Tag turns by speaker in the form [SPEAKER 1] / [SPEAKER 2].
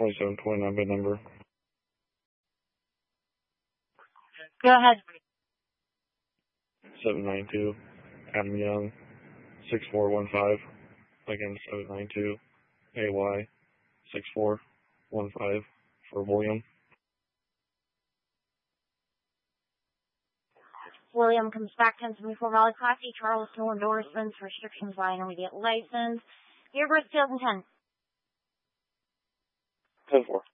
[SPEAKER 1] 2729 bid number.
[SPEAKER 2] Go ahead.
[SPEAKER 1] 792, Adam Young, 6415. Again, 792, AY, 6415 for William.
[SPEAKER 2] William comes back 1074 Valley Class C, Charles, no endorsements, restrictions by intermediate license. Your birth 2010.
[SPEAKER 1] 10-4.